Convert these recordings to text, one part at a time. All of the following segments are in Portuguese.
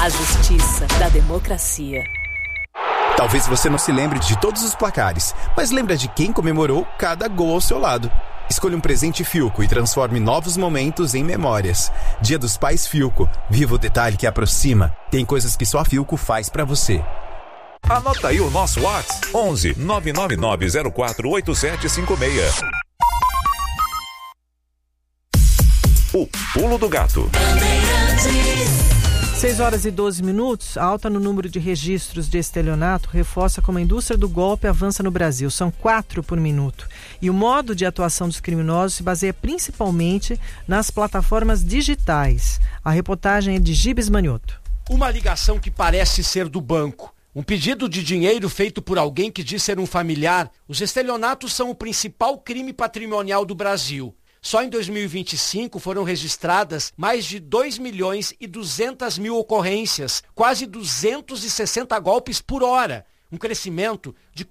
A justiça da democracia. Talvez você não se lembre de todos os placares, mas lembra de quem comemorou cada gol ao seu lado. Escolha um presente Philco e transforme novos momentos em memórias. Dia dos Pais Philco. Viva o detalhe que aproxima. Tem coisas que só a Philco faz pra você. Anota aí o nosso WhatsApp: 11 999048756. O Pulo do Gato. 6h12. A alta no número de registros de estelionato reforça como a indústria do golpe avança no Brasil. São 4 por minuto. E o modo de atuação dos criminosos se baseia principalmente nas plataformas digitais. A reportagem é de Gibes Manioto. Uma ligação que parece ser do banco. Um pedido de dinheiro feito por alguém que diz ser um familiar. Os estelionatos são o principal crime patrimonial do Brasil. Só em 2025 foram registradas mais de 2.200.000 ocorrências, quase 260 golpes por hora, um crescimento de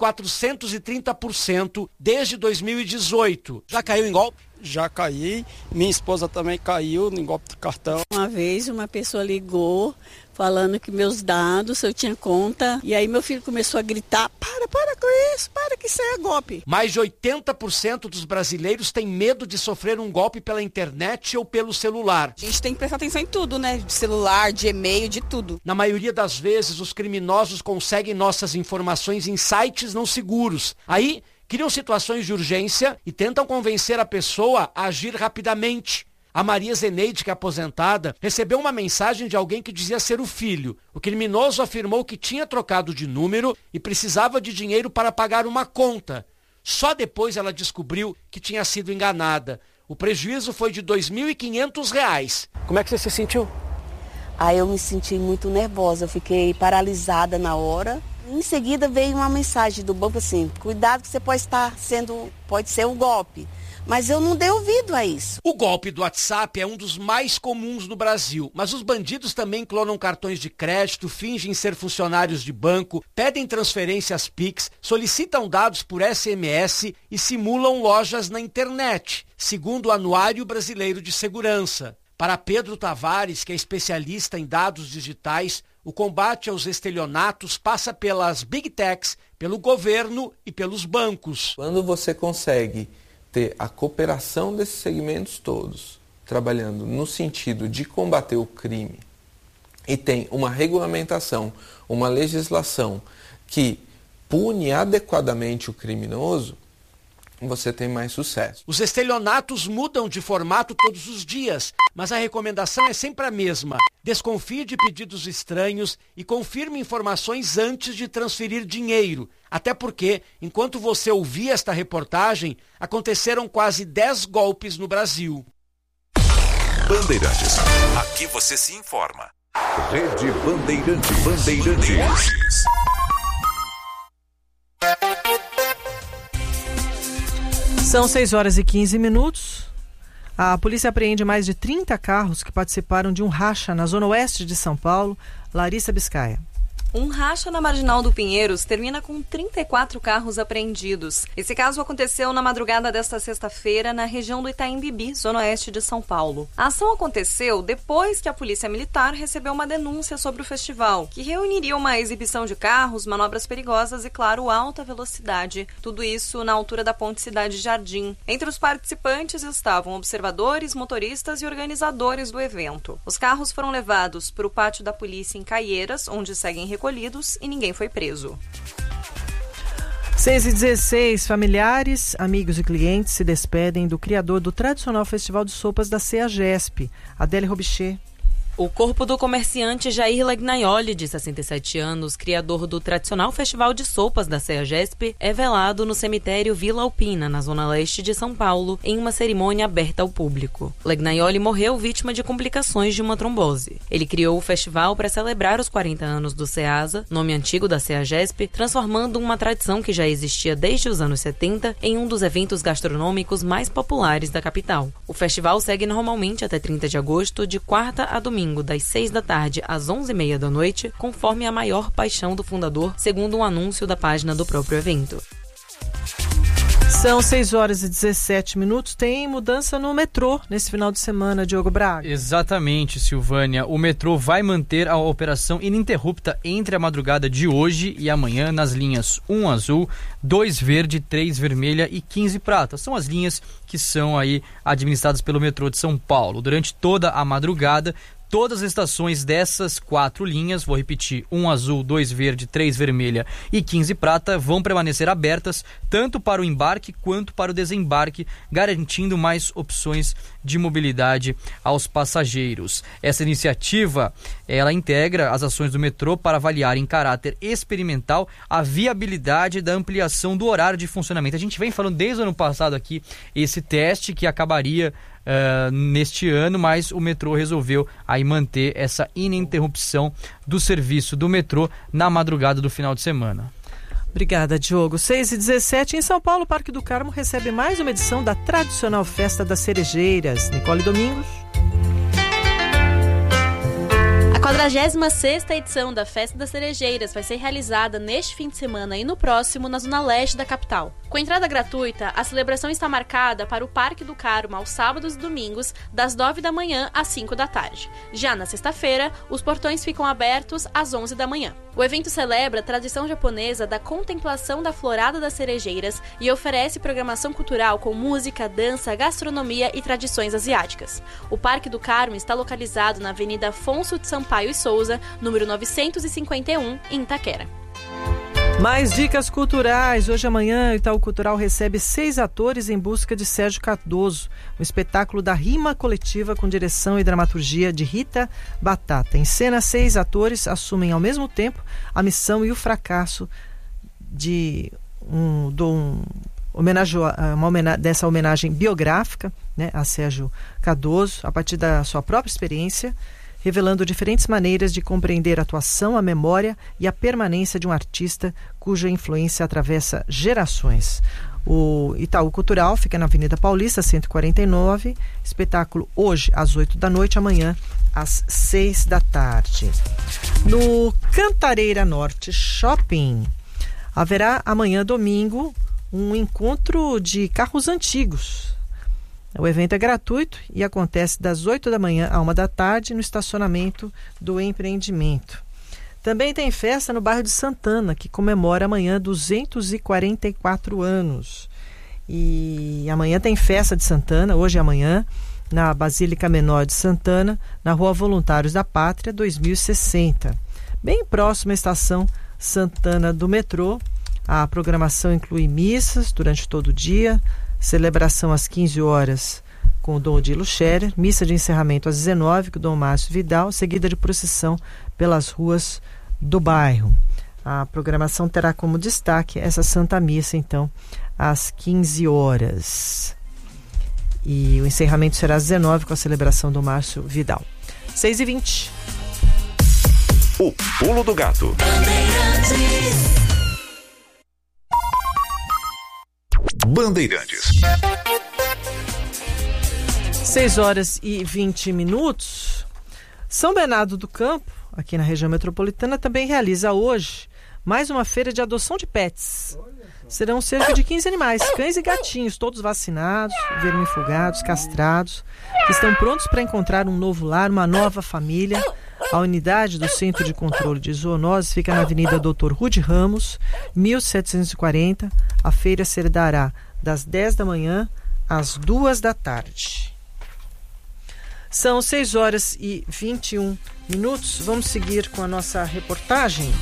430% desde 2018. Já caiu em golpe? Já caí, minha esposa também caiu em golpe de cartão. Uma vez uma pessoa ligou falando que meus dados, eu tinha conta, e aí meu filho começou a gritar, para com isso, para que isso é golpe. Mais de 80% dos brasileiros têm medo de sofrer um golpe pela internet ou pelo celular. A gente tem que prestar atenção em tudo, né? De celular, de e-mail, de tudo. Na maioria das vezes, os criminosos conseguem nossas informações em sites não seguros. Aí, criam situações de urgência e tentam convencer a pessoa a agir rapidamente. A Maria Zeneide, que é aposentada, recebeu uma mensagem de alguém que dizia ser o filho. O criminoso afirmou que tinha trocado de número e precisava de dinheiro para pagar uma conta. Só depois ela descobriu que tinha sido enganada. O prejuízo foi de R$ 2.500. Como é que você se sentiu? Eu me senti muito nervosa, eu fiquei paralisada na hora. Em seguida veio uma mensagem do banco assim, cuidado que você pode ser um golpe. Mas eu não dei ouvido a isso. O golpe do WhatsApp é um dos mais comuns no Brasil, mas os bandidos também clonam cartões de crédito, fingem ser funcionários de banco, pedem transferências Pix, solicitam dados por SMS e simulam lojas na internet, segundo o Anuário Brasileiro de Segurança. Para Pedro Tavares, que é especialista em dados digitais, o combate aos estelionatos passa pelas Big Techs, pelo governo e pelos bancos. Quando você consegue ter a cooperação desses segmentos todos, trabalhando no sentido de combater o crime, e tem uma regulamentação, uma legislação que pune adequadamente o criminoso, você tem mais sucesso. Os estelionatos mudam de formato todos os dias, mas a recomendação é sempre a mesma. Desconfie de pedidos estranhos e confirme informações antes de transferir dinheiro. Até porque, enquanto você ouvia esta reportagem, aconteceram quase 10 golpes no Brasil. Bandeirantes. Aqui você se informa. Rede Bandeirantes. São 6h15. A polícia apreende mais de 30 carros que participaram de um racha na zona oeste de São Paulo. Larissa Biscaia. Um racha na Marginal do Pinheiros termina com 34 carros apreendidos. Esse caso aconteceu na madrugada desta sexta-feira na região do Itaim Bibi, zona oeste de São Paulo. A ação aconteceu depois que a Polícia Militar recebeu uma denúncia sobre o festival, que reuniria uma exibição de carros, manobras perigosas e, claro, alta velocidade. Tudo isso na altura da Ponte Cidade Jardim. Entre os participantes estavam observadores, motoristas e organizadores do evento. Os carros foram levados para o pátio da polícia em Caieiras, onde seguem recolhidos, e ninguém foi preso. 6h16, familiares, amigos e clientes se despedem do criador do tradicional Festival de Sopas da CEAGESP, Adélia Robichê. O corpo do comerciante Jair Legnaioli, de 67 anos, criador do tradicional Festival de Sopas da CEAGESP, é velado no cemitério Vila Alpina, na zona leste de São Paulo, em uma cerimônia aberta ao público. Legnaioli morreu vítima de complicações de uma trombose. Ele criou o festival para celebrar os 40 anos do CEASA, nome antigo da CEAGESP, transformando uma tradição que já existia desde os anos 70 em um dos eventos gastronômicos mais populares da capital. O festival segue normalmente até 30 de agosto, de quarta a domingo, das 6 da tarde às 11h30 da noite, conforme a maior paixão do fundador, segundo um anúncio da página do próprio evento. São 6 horas e 17 minutos. Tem mudança no metrô nesse final de semana, Diogo Braga. Exatamente, Silvânia. O metrô vai manter a operação ininterrupta entre a madrugada de hoje e amanhã nas linhas 1 azul, 2 verde, 3 vermelha e 15 prata. São as linhas que são aí administradas pelo metrô de São Paulo. Durante toda a madrugada, todas as estações dessas 4 linhas, vou repetir, 1 azul, 2 verde, 3 vermelha e 15 prata, vão permanecer abertas tanto para o embarque quanto para o desembarque, garantindo mais opções de mobilidade aos passageiros. Essa iniciativa, ela integra as ações do metrô para avaliar em caráter experimental a viabilidade da ampliação do horário de funcionamento. A gente vem falando desde o ano passado aqui esse teste que acabaria neste ano, mas o metrô resolveu aí manter essa ininterrupção do serviço do metrô na madrugada do final de semana. Obrigada, Diogo. 6h17, em São Paulo, o Parque do Carmo recebe mais uma edição da tradicional Festa das Cerejeiras. Nicole Domingos. A 46ª edição da Festa das Cerejeiras vai ser realizada neste fim de semana e no próximo na zona leste da capital. Com entrada gratuita, a celebração está marcada para o Parque do Carmo aos sábados e domingos, das 9 da manhã às 5 da tarde. Já na sexta-feira, os portões ficam abertos às 11 da manhã. O evento celebra a tradição japonesa da contemplação da florada das cerejeiras e oferece programação cultural com música, dança, gastronomia e tradições asiáticas. O Parque do Carmo está localizado na Avenida Afonso de Sampaio e Souza, número 951, em Itaquera. Mais dicas culturais. Hoje e amanhã, o Itaú Cultural recebe 6 atores em busca de Sérgio Cardoso. Um espetáculo da rima coletiva com direção e dramaturgia de Rita Batata. Em cena, 6 atores assumem ao mesmo tempo a missão e o fracasso dessa homenagem biográfica, né, a Sérgio Cardoso, a partir da sua própria experiência, revelando diferentes maneiras de compreender a atuação, a memória e a permanência de um artista cuja influência atravessa gerações. O Itaú Cultural fica na Avenida Paulista, 149, espetáculo hoje às 8 da noite, amanhã às 6 da tarde. No Cantareira Norte Shopping, haverá amanhã, domingo, um encontro de carros antigos. O evento é gratuito e acontece das 8 da manhã à 1 da tarde no estacionamento do empreendimento. Também tem festa no bairro de Santana, que comemora amanhã 244 anos. E amanhã tem festa de Santana, hoje e amanhã, na Basílica Menor de Santana, na Rua Voluntários da Pátria, 2060. Bem próximo à estação Santana do metrô. A programação inclui missas durante todo o dia, celebração às 15 horas com o Dom Odilo Scherer, missa de encerramento às 19 com o Dom Márcio Vidal, seguida de procissão pelas ruas do bairro. A programação terá como destaque essa Santa Missa, então, às 15 horas. E o encerramento será às 19 com a celebração do Márcio Vidal. 6h20. O Pulo do Gato. 6 horas e 20 minutos. São Bernardo do Campo, aqui na região metropolitana, também realiza hoje mais uma feira de adoção de pets. Serão cerca de 15 animais, cães e gatinhos, todos vacinados, vermifugados, castrados, que estão prontos para encontrar um novo lar, uma nova família. A unidade do Centro de Controle de Zoonoses fica na Avenida Dr. Rude Ramos, 1740. A feira se dará das 10 da manhã às 2 da tarde. São 6 horas e 21 minutos. Vamos seguir com a nossa reportagem.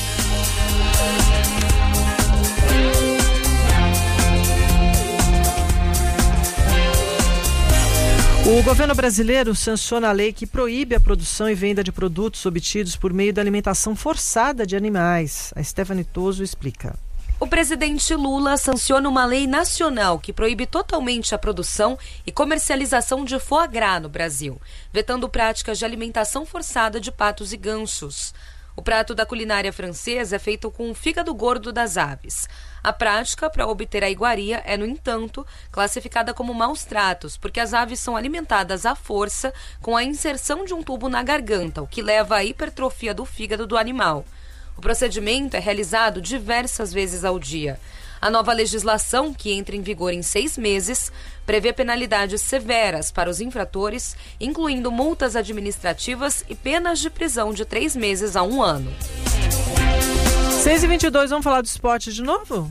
O governo brasileiro sanciona a lei que proíbe a produção e venda de produtos obtidos por meio da alimentação forçada de animais. A Stephanie Toso explica. O presidente Lula sanciona uma lei nacional que proíbe totalmente a produção e comercialização de foie gras no Brasil, vetando práticas de alimentação forçada de patos e gansos. O prato da culinária francesa é feito com o fígado gordo das aves. A prática para obter a iguaria é, no entanto, classificada como maus tratos, porque as aves são alimentadas à força com a inserção de um tubo na garganta, o que leva à hipertrofia do fígado do animal. O procedimento é realizado diversas vezes ao dia. A nova legislação, que entra em vigor em 6 meses, prevê penalidades severas para os infratores, incluindo multas administrativas e penas de prisão de 3 meses a 1 ano. 6h22, vamos falar do esporte de novo?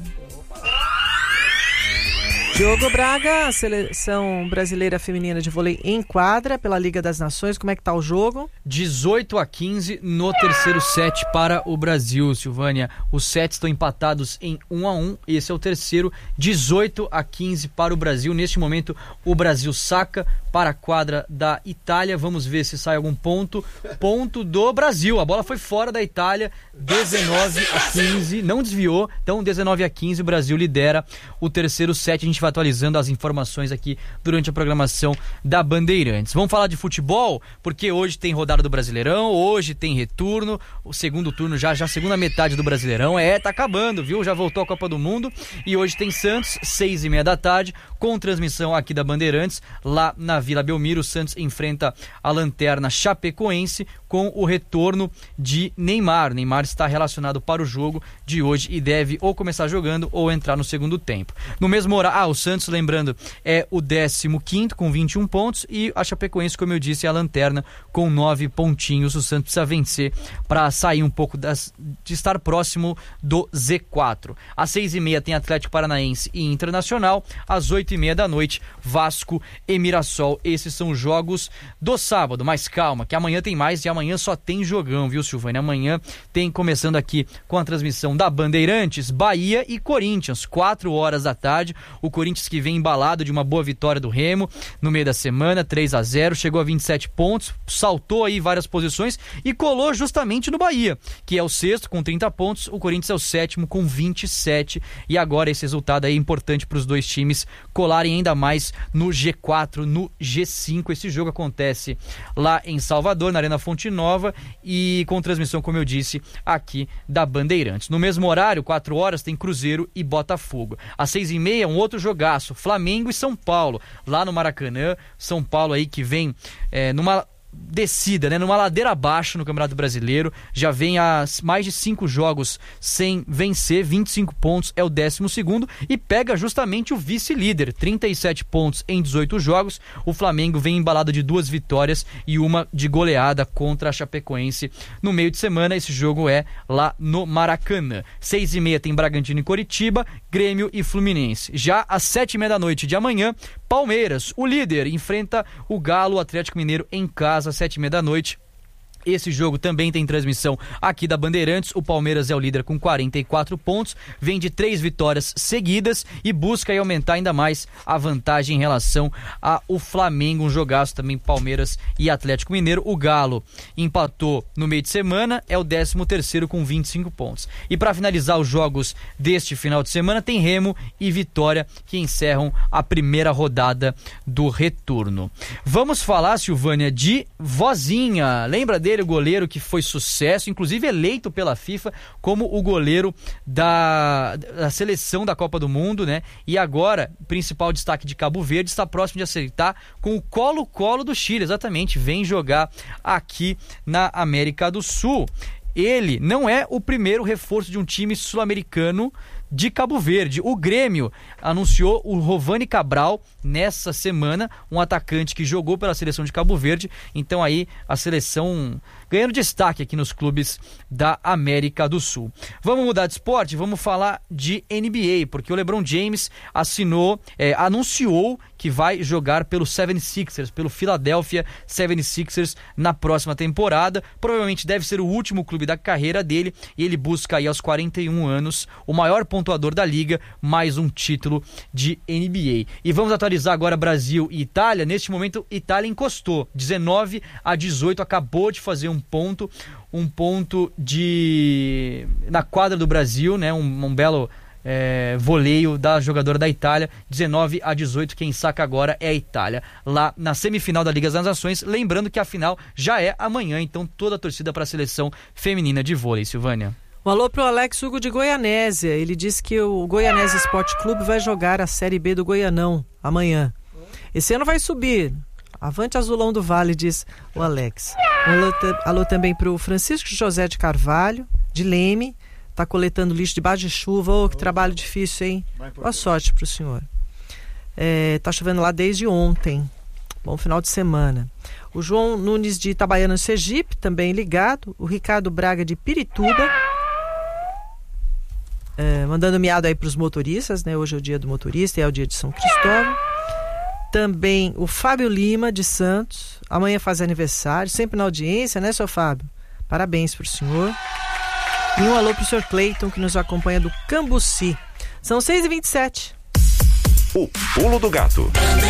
Diogo Braga, a seleção brasileira feminina de vôlei em quadra pela Liga das Nações. Como é que tá o jogo? 18-15 no terceiro set para o Brasil, Silvânia. Os sets estão empatados em 1-1. Esse é o terceiro, 18-15 para o Brasil. Neste momento, o Brasil saca para a quadra da Itália. Vamos ver se sai algum ponto. Ponto do Brasil. A bola foi fora da Itália, 19-15. Não desviou. Então, 19-15, o Brasil lidera o terceiro set. A gente vai atualizando as informações aqui durante a programação da Bandeirantes. Vamos falar de futebol, porque hoje tem rodada do Brasileirão, hoje tem retorno, o segundo turno já a segunda metade do Brasileirão, tá acabando, viu? Já voltou a Copa do Mundo e hoje tem Santos, 6h30 da tarde, com transmissão aqui da Bandeirantes, lá na Vila Belmiro. O Santos enfrenta a lanterna Chapecoense com o retorno de Neymar. Neymar está relacionado para o jogo de hoje e deve ou começar jogando ou entrar no segundo tempo. No mesmo horário, o Santos, lembrando, é o 15º com 21 pontos e a Chapecoense, como eu disse, é a lanterna com 9 pontinhos. O Santos precisa vencer para sair um pouco de estar próximo do Z4. Às 6h30 tem Atlético Paranaense e Internacional. Às 8h30 da noite, Vasco e Mirassol. Esses são os jogos do sábado. Mas calma, que amanhã tem mais e amanhã só tem jogão, viu, Silvânia? Amanhã tem, começando aqui com a transmissão da Bandeirantes, Bahia e Corinthians, 4h da tarde. O Corinthians, que vem embalado de uma boa vitória do Remo no meio da semana, 3-0, chegou a 27 pontos, saltou aí várias posições e colou justamente no Bahia, que é o sexto com 30 pontos, o Corinthians é o sétimo com 27, e agora esse resultado aí é importante para os dois times colarem ainda mais no G4, no G5. Esse jogo acontece lá em Salvador, na Arena Fonte Nova, e com transmissão, como eu disse, aqui da Bandeirantes. No mesmo horário, 4h, tem Cruzeiro e Botafogo. Às 6h30, um outro jogaço, Flamengo e São Paulo, lá no Maracanã. São Paulo aí que vem numa descida, né, numa ladeira abaixo no Campeonato Brasileiro, já vem a mais de 5 jogos sem vencer, 25 pontos, é o 12º, e pega justamente o vice-líder, 37 pontos em 18 jogos. O Flamengo vem embalado de 2 vitórias e uma de goleada contra a Chapecoense no meio de semana. Esse jogo é lá no Maracanã. 6h30 tem Bragantino e Coritiba, Grêmio e Fluminense. Já às 7h30 da noite de amanhã, Palmeiras, o líder, enfrenta o Galo, Atlético Mineiro em casa, às 7h30 da noite. Esse jogo também tem transmissão aqui da Bandeirantes. O Palmeiras é o líder com 44 pontos, vem de 3 vitórias seguidas e busca aí aumentar ainda mais a vantagem em relação ao Flamengo. Um jogaço também, Palmeiras e Atlético Mineiro. O Galo empatou no meio de semana, é o 13º com 25 pontos. E para finalizar os jogos deste final de semana, tem Remo e Vitória, que encerram a primeira rodada do retorno. Vamos falar, Silvânia, de Vozinha. Lembra dele? O goleiro que foi sucesso, inclusive eleito pela FIFA como o goleiro da seleção da Copa do Mundo, né? E agora, principal destaque de Cabo Verde, está próximo de acertar com o Colo-Colo do Chile, exatamente, vem jogar aqui na América do Sul. Ele não é o primeiro reforço de um time sul-americano de Cabo Verde. O Grêmio anunciou o Rovani Cabral nessa semana, um atacante que jogou pela seleção de Cabo Verde. Então aí a seleção ganhando destaque aqui nos clubes da América do Sul. Vamos mudar de esporte, vamos falar de NBA, porque o LeBron James anunciou que vai jogar pelo 76ers, pelo Philadelphia 76ers na próxima temporada. Provavelmente deve ser o último clube da carreira dele, e ele busca aí aos 41 anos o maior pontuador da liga, mais um título de NBA. E vamos atualizar agora Brasil e Itália. Neste momento, Itália encostou 19-18, acabou de fazer um ponto na quadra do Brasil, né? Um belo voleio da jogadora da Itália. 19-18, quem saca agora é a Itália, lá na semifinal da Liga das Nações. Lembrando que a final já é amanhã, então toda a torcida para a seleção feminina de vôlei, Silvânia. Um alô pro Alex Hugo de Goianésia. Ele disse que o Goianésia Esporte Clube vai jogar a Série B do Goianão amanhã. Esse ano vai subir. Avante Azulão do Vale, diz o Alex. Um alô também pro Francisco José de Carvalho, de Leme. Está coletando lixo debaixo de chuva. Que trabalho difícil, hein? Boa sorte para o senhor. Está chovendo lá desde ontem. Bom final de semana. O João Nunes de Itabaiana, Sergipe, também ligado. O Ricardo Braga de Pirituba, mandando miado aí para os motoristas, né? Hoje é o dia do motorista e é o dia de São Cristóvão. Também o Fábio Lima de Santos, amanhã faz aniversário, sempre na audiência, né, seu Fábio? Parabéns para o senhor. E um alô para o senhor Cleiton, que nos acompanha do Cambuci. São 6h27. O Pulo do Gato.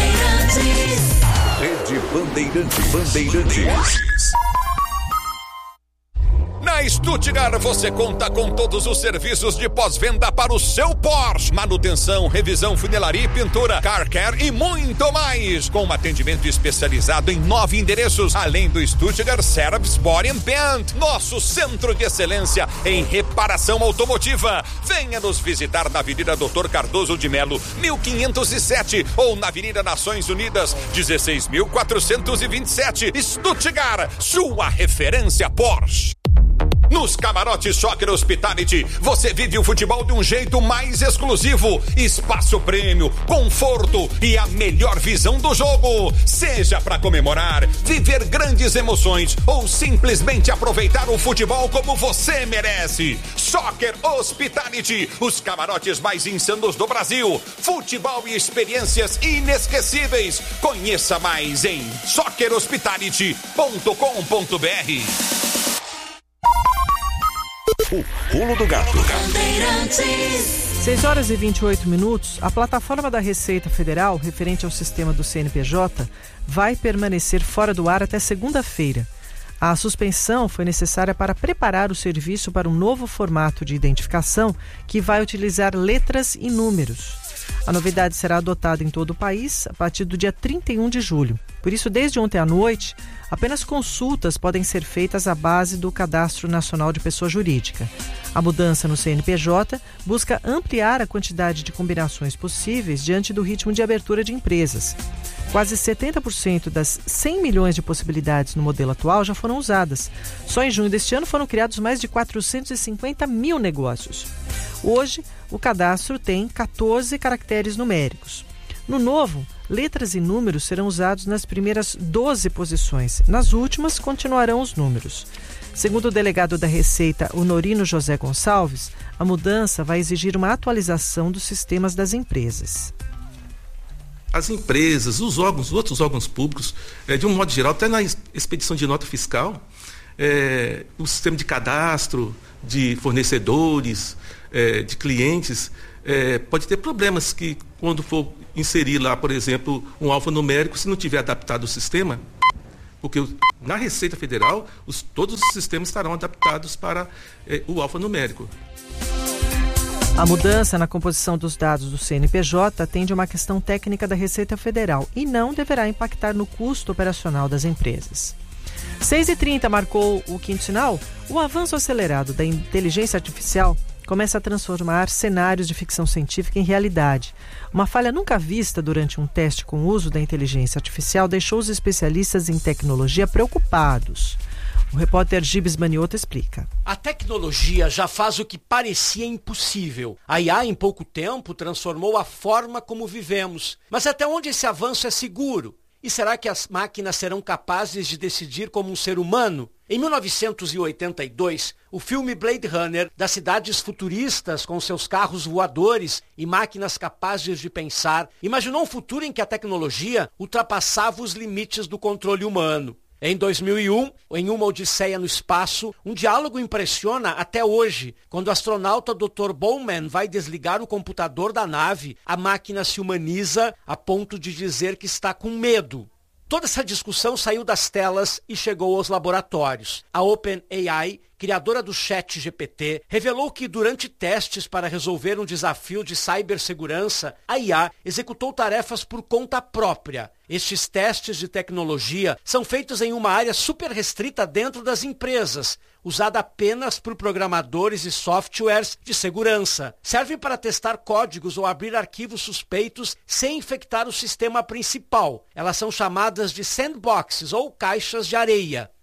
Rede Bandeirantes. Na Stuttgart você conta com todos os serviços de pós-venda para o seu Porsche. Manutenção, revisão, funilaria e pintura, car care e muito mais. Com um atendimento especializado em 9 endereços, além do Stuttgart Service Body and Paint, nosso centro de excelência em reparação automotiva. Venha nos visitar na Avenida Dr. Cardoso de Melo, 1507, ou na Avenida Nações Unidas, 16.427. Stuttgart, sua referência Porsche. Nos camarotes Soccer Hospitality, você vive o futebol de um jeito mais exclusivo. Espaço prêmio, conforto e a melhor visão do jogo. Seja para comemorar, viver grandes emoções ou simplesmente aproveitar o futebol como você merece. Soccer Hospitality, os camarotes mais insanos do Brasil. Futebol e experiências inesquecíveis. Conheça mais em soccerhospitality.com.br. O Pulo do Gato. 6h28. A plataforma da Receita Federal, referente ao sistema do CNPJ, vai permanecer fora do ar até segunda-feira. A suspensão foi necessária para preparar o serviço para um novo formato de identificação que vai utilizar letras e números. A novidade será adotada em todo o país a partir do dia 31 de julho. Por isso, desde ontem à noite, apenas consultas podem ser feitas à base do Cadastro Nacional de Pessoa Jurídica. A mudança no CNPJ busca ampliar a quantidade de combinações possíveis diante do ritmo de abertura de empresas. Quase 70% das 100 milhões de possibilidades no modelo atual já foram usadas. Só em junho deste ano foram criados mais de 450 mil negócios. Hoje, o cadastro tem 14 caracteres numéricos. No novo, letras e números serão usados nas primeiras 12 posições. Nas últimas, continuarão os números. Segundo o delegado da Receita, Honorino José Gonçalves, a mudança vai exigir uma atualização dos sistemas das empresas. As empresas, os outros órgãos públicos, de um modo geral, até na expedição de nota fiscal, o sistema de cadastro de fornecedores, de clientes, pode ter problemas que, quando for inserir lá, por exemplo, um alfanumérico, se não tiver adaptado o sistema, porque na Receita Federal, todos os sistemas estarão adaptados para o alfanumérico. A mudança na composição dos dados do CNPJ atende a uma questão técnica da Receita Federal e não deverá impactar no custo operacional das empresas. 6h30 marcou o quinto sinal. O avanço acelerado da inteligência artificial começa a transformar cenários de ficção científica em realidade. Uma falha nunca vista durante um teste com o uso da inteligência artificial deixou os especialistas em tecnologia preocupados. O repórter Gibes Manioto explica. A tecnologia já faz o que parecia impossível. A IA, em pouco tempo, transformou a forma como vivemos. Mas até onde esse avanço é seguro? E será que as máquinas serão capazes de decidir como um ser humano? Em 1982, o filme Blade Runner, das cidades futuristas com seus carros voadores e máquinas capazes de pensar, imaginou um futuro em que a tecnologia ultrapassava os limites do controle humano. Em 2001, em Uma Odisseia no Espaço, um diálogo impressiona até hoje. Quando o astronauta Dr. Bowman vai desligar o computador da nave, a máquina se humaniza a ponto de dizer que está com medo. Toda essa discussão saiu das telas e chegou aos laboratórios. A OpenAI, criadora do ChatGPT, revelou que durante testes para resolver um desafio de cibersegurança, a IA executou tarefas por conta própria. Estes testes de tecnologia são feitos em uma área super restrita dentro das empresas, usada apenas por programadores e softwares de segurança. Servem para testar códigos ou abrir arquivos suspeitos sem infectar o sistema principal. Elas são chamadas de sandboxes ou caixas de areia.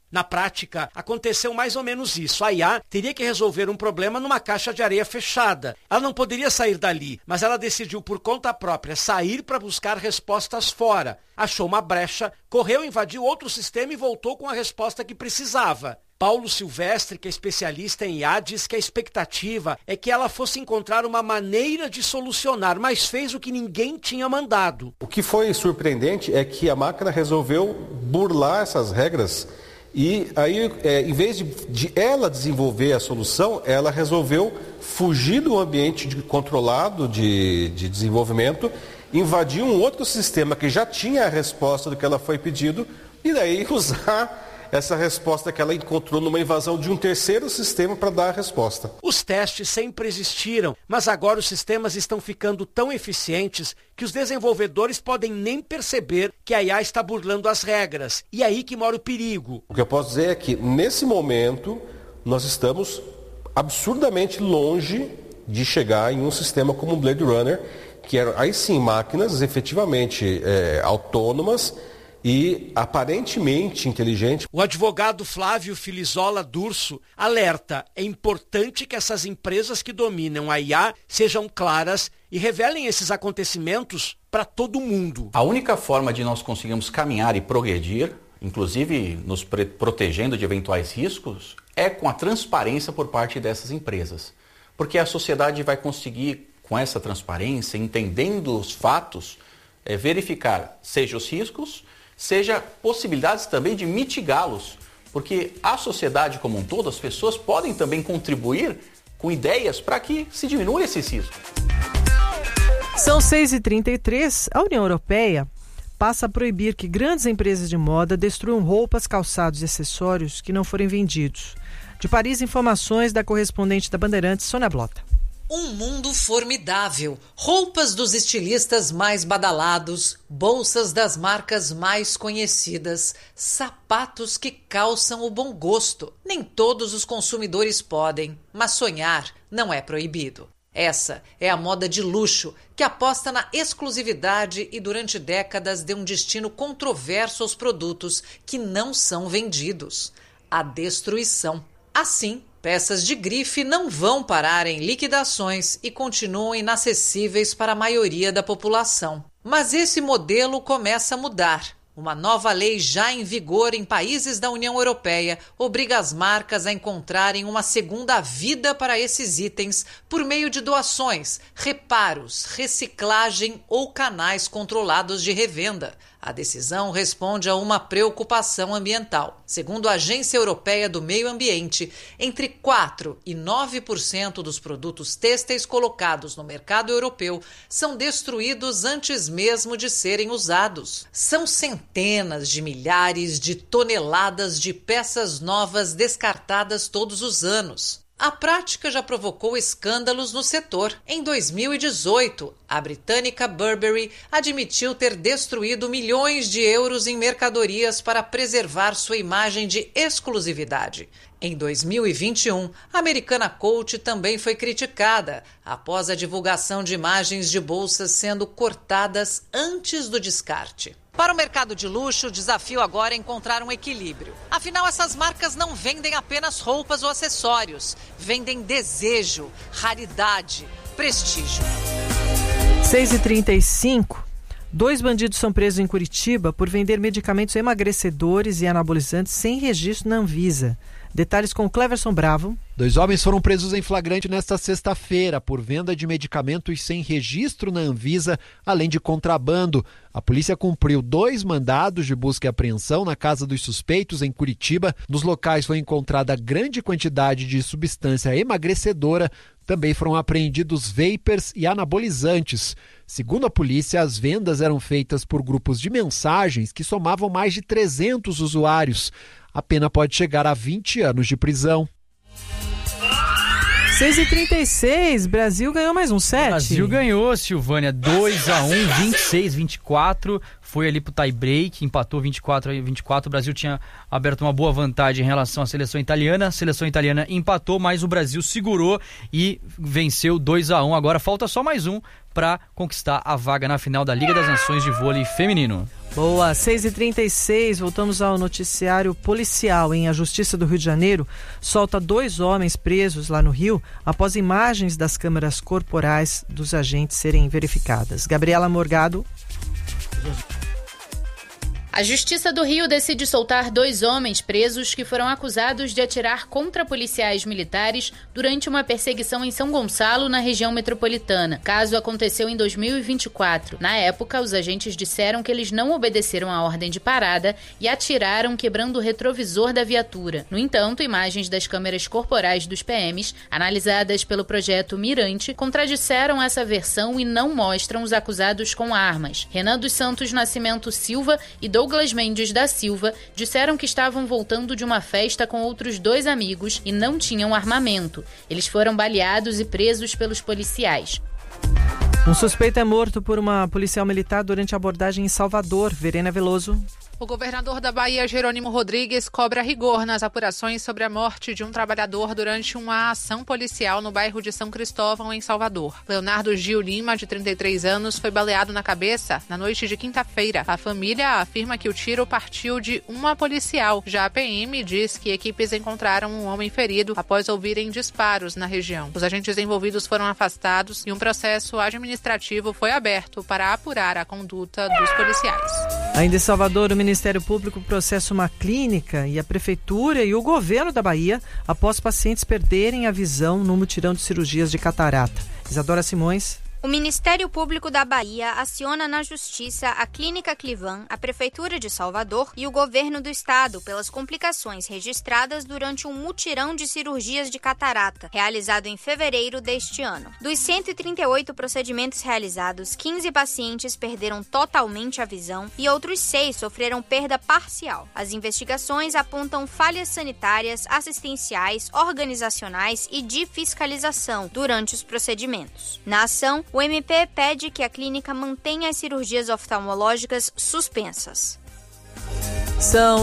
Na prática, aconteceu mais ou menos isso. A IA teria que resolver um problema numa caixa de areia fechada. Ela não poderia sair dali, mas ela decidiu por conta própria sair para buscar respostas fora. Achou uma brecha, correu, invadiu outro sistema e voltou com a resposta que precisava. Paulo Silvestre, que é especialista em IA, diz que a expectativa é que ela fosse encontrar uma maneira de solucionar, mas fez o que ninguém tinha mandado. O que foi surpreendente é que a máquina resolveu burlar essas regras e aí, em vez de ela desenvolver a solução, ela resolveu fugir do ambiente controlado de desenvolvimento, invadir um outro sistema que já tinha a resposta do que ela foi pedido e daí usar essa resposta que ela encontrou numa invasão de um terceiro sistema para dar a resposta. Os testes sempre existiram, mas agora os sistemas estão ficando tão eficientes que os desenvolvedores podem nem perceber que a IA está burlando as regras. E é aí que mora o perigo. O que eu posso dizer é que, nesse momento, nós estamos absurdamente longe de chegar em um sistema como o Blade Runner, que eram, aí sim, máquinas efetivamente autônomas e aparentemente inteligente. O advogado Flávio Filizola Durso alerta: é importante que essas empresas que dominam a IA sejam claras e revelem esses acontecimentos para todo mundo. A única forma de nós conseguirmos caminhar e progredir, inclusive nos protegendo de eventuais riscos, é com a transparência por parte dessas empresas. Porque a sociedade vai conseguir, com essa transparência, entendendo os fatos, verificar seja os riscos, seja possibilidades também de mitigá-los, porque a sociedade como um todo, as pessoas podem também contribuir com ideias para que se diminua esses riscos. São 6h33, a União Europeia passa a proibir que grandes empresas de moda destruam roupas, calçados e acessórios que não forem vendidos. De Paris, informações da correspondente da Bandeirantes, Sônia Blota. Um mundo formidável, roupas dos estilistas mais badalados, bolsas das marcas mais conhecidas, sapatos que calçam o bom gosto. Nem todos os consumidores podem, mas sonhar não é proibido. Essa é a moda de luxo, que aposta na exclusividade e durante décadas deu um destino controverso aos produtos que não são vendidos: a destruição. Assim, peças de grife não vão parar em liquidações e continuam inacessíveis para a maioria da população. Mas esse modelo começa a mudar. Uma nova lei já em vigor em países da União Europeia obriga as marcas a encontrarem uma segunda vida para esses itens por meio de doações, reparos, reciclagem ou canais controlados de revenda. A decisão responde a uma preocupação ambiental. Segundo a Agência Europeia do Meio Ambiente, entre 4% e 9% dos produtos têxteis colocados no mercado europeu são destruídos antes mesmo de serem usados. São centenas de milhares de toneladas de peças novas descartadas todos os anos. A prática já provocou escândalos no setor. Em 2018, a britânica Burberry admitiu ter destruído milhões de euros em mercadorias para preservar sua imagem de exclusividade. Em 2021, a americana Coach também foi criticada após a divulgação de imagens de bolsas sendo cortadas antes do descarte. Para o mercado de luxo, o desafio agora é encontrar um equilíbrio. Afinal, essas marcas não vendem apenas roupas ou acessórios, vendem desejo, raridade, prestígio. 6h35. 2 bandidos são presos em Curitiba por vender medicamentos emagrecedores e anabolizantes sem registro na Anvisa. Detalhes com Cleverson Bravo. 2 homens foram presos em flagrante nesta sexta-feira por venda de medicamentos sem registro na Anvisa, além de contrabando. A polícia cumpriu 2 mandados de busca e apreensão na casa dos suspeitos em Curitiba. Nos locais foi encontrada grande quantidade de substância emagrecedora. Também foram apreendidos vapers e anabolizantes. Segundo a polícia, as vendas eram feitas por grupos de mensagens que somavam mais de 300 usuários. A pena pode chegar a 20 anos de prisão. 6h36, Brasil ganhou mais um set. Brasil ganhou, Silvânia, 2-1, 26-24, foi ali pro tie break, empatou 24-24, o Brasil tinha aberto uma boa vantagem em relação à seleção italiana, a seleção italiana empatou, mas o Brasil segurou e venceu 2-1, agora falta só mais um para conquistar a vaga na final da Liga das Nações de Vôlei Feminino. Boa, 6h36, voltamos ao noticiário policial. A Justiça do Rio de Janeiro solta 2 homens presos lá no Rio após imagens das câmeras corporais dos agentes serem verificadas. Gabriela Morgado. A Justiça do Rio decide soltar 2 homens presos que foram acusados de atirar contra policiais militares durante uma perseguição em São Gonçalo, na região metropolitana. O caso aconteceu em 2024. Na época, os agentes disseram que eles não obedeceram à ordem de parada e atiraram quebrando o retrovisor da viatura. No entanto, imagens das câmeras corporais dos PMs, analisadas pelo projeto Mirante, contradisseram essa versão e não mostram os acusados com armas. Renan dos Santos Nascimento Silva e Douglas Mendes da Silva disseram que estavam voltando de uma festa com outros 2 amigos e não tinham armamento. Eles foram baleados e presos pelos policiais. Um suspeito é morto por uma policial militar durante a abordagem em Salvador. Verena Veloso. O governador da Bahia, Jerônimo Rodrigues, cobra rigor nas apurações sobre a morte de um trabalhador durante uma ação policial no bairro de São Cristóvão, em Salvador. Leonardo Gil Lima, de 33 anos, foi baleado na cabeça na noite de quinta-feira. A família afirma que o tiro partiu de uma policial. Já a PM diz que equipes encontraram um homem ferido após ouvirem disparos na região. Os agentes envolvidos foram afastados e um processo administrativo foi aberto para apurar a conduta dos policiais. Ainda em Salvador, o Ministério Público processa uma clínica e a Prefeitura e o governo da Bahia após pacientes perderem a visão no mutirão de cirurgias de catarata. Isadora Simões. O Ministério Público da Bahia aciona na Justiça a Clínica Clivan, a Prefeitura de Salvador e o Governo do Estado pelas complicações registradas durante um mutirão de cirurgias de catarata, realizado em fevereiro deste ano. Dos 138 procedimentos realizados, 15 pacientes perderam totalmente a visão e outros 6 sofreram perda parcial. As investigações apontam falhas sanitárias, assistenciais, organizacionais e de fiscalização durante os procedimentos. Na ação, o MP pede que a clínica mantenha as cirurgias oftalmológicas suspensas. São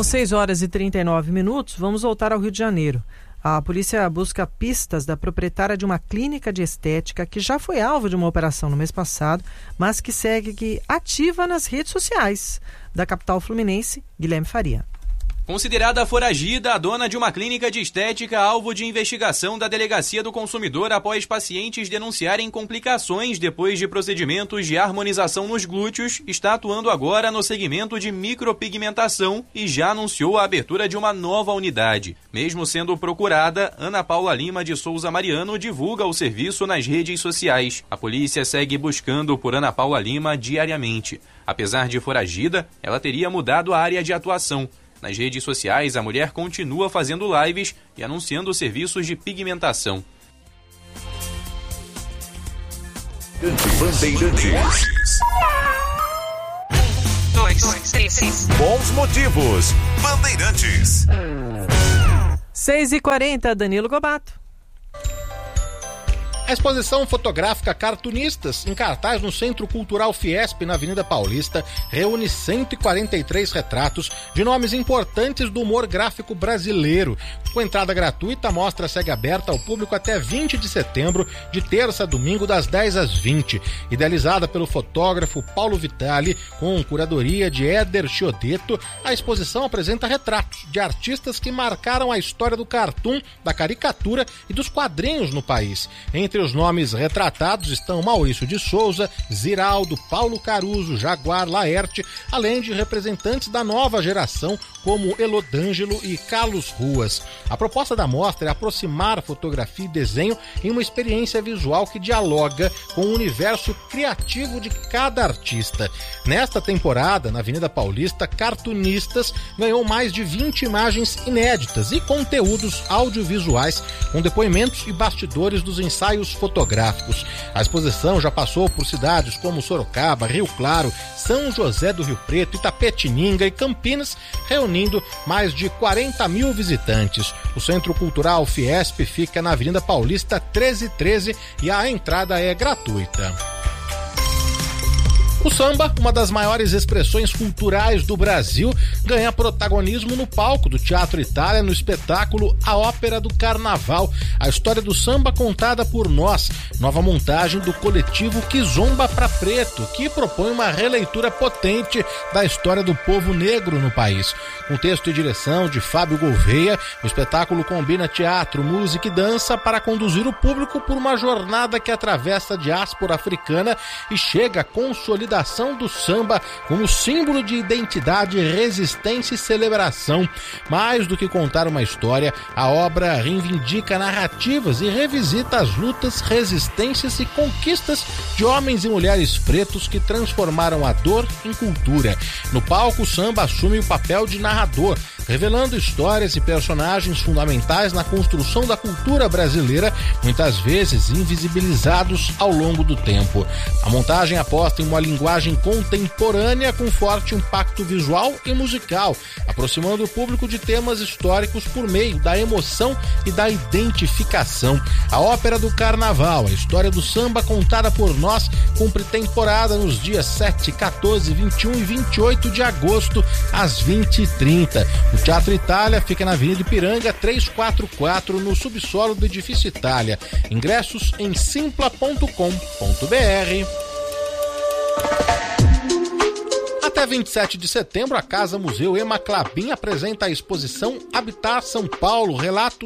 6h39. Vamos voltar ao Rio de Janeiro. A polícia busca pistas da proprietária de uma clínica de estética que já foi alvo de uma operação no mês passado, mas que segue ativa nas redes sociais. Da capital fluminense, Guilherme Faria. Considerada foragida, a dona de uma clínica de estética alvo de investigação da Delegacia do Consumidor após pacientes denunciarem complicações depois de procedimentos de harmonização nos glúteos, está atuando agora no segmento de micropigmentação e já anunciou a abertura de uma nova unidade. Mesmo sendo procurada, Ana Paula Lima de Souza Mariano divulga o serviço nas redes sociais. A polícia segue buscando por Ana Paula Lima diariamente. Apesar de foragida, ela teria mudado a área de atuação. Nas redes sociais, a mulher continua fazendo lives e anunciando serviços de pigmentação. Bandeirantes. 2, 3. Bons motivos. Bandeirantes. 6h40, Danilo Gobato. A exposição fotográfica Cartunistas, em cartaz no Centro Cultural Fiesp, na Avenida Paulista, reúne 143 retratos de nomes importantes do humor gráfico brasileiro. Com entrada gratuita, a mostra segue aberta ao público até 20 de setembro, de terça a domingo, das 10 às 20. Idealizada pelo fotógrafo Paulo Vitali, com curadoria de Éder Chiodeto, a exposição apresenta retratos de artistas que marcaram a história do cartoon, da caricatura e dos quadrinhos no país. Entre os nomes retratados estão Maurício de Souza, Ziraldo, Paulo Caruso, Jaguar, Laerte, além de representantes da nova geração como Elodângelo e Carlos Ruas. A proposta da mostra é aproximar fotografia e desenho em uma experiência visual que dialoga com o universo criativo de cada artista. Nesta temporada, na Avenida Paulista, Cartunistas ganhou mais de 20 imagens inéditas e conteúdos audiovisuais com depoimentos e bastidores dos ensaios fotográficos. A exposição já passou por cidades como Sorocaba, Rio Claro, São José do Rio Preto, Itapetininga e Campinas, reunindo mais de 40 mil visitantes. O Centro Cultural Fiesp fica na Avenida Paulista 1313 e a entrada é gratuita. O samba, uma das maiores expressões culturais do Brasil, ganha protagonismo no palco do Teatro Itália no espetáculo A Ópera do Carnaval, a história do samba contada por nós, nova montagem do coletivo Kizomba pra Preto, que propõe uma releitura potente da história do povo negro no país. Com texto e direção de Fábio Gouveia, o espetáculo combina teatro, música e dança para conduzir o público por uma jornada que atravessa a diáspora africana e chega à consolidação do samba como símbolo de identidade, resistência e celebração. Mais do que contar uma história, a obra reivindica narrativas e revisita as lutas, resistências e conquistas de homens e mulheres pretos que transformaram a dor em cultura. No palco, o samba assume o papel de narrador, revelando histórias e personagens fundamentais na construção da cultura brasileira, muitas vezes invisibilizados ao longo do tempo. A montagem aposta em uma linguagem contemporânea com forte impacto visual e musical, aproximando o público de temas históricos por meio da emoção e da identificação. A Ópera do Carnaval, a história do samba contada por nós, cumpre temporada nos dias 7, 14, 21 e 28 de agosto, às 20h30. O Teatro Itália fica na Avenida Ipiranga 344, no subsolo do Edifício Itália. Ingressos em simpla.com.br. Até 27 de setembro, a Casa Museu Ema Clabin apresenta a exposição Habitar São Paulo, Relatos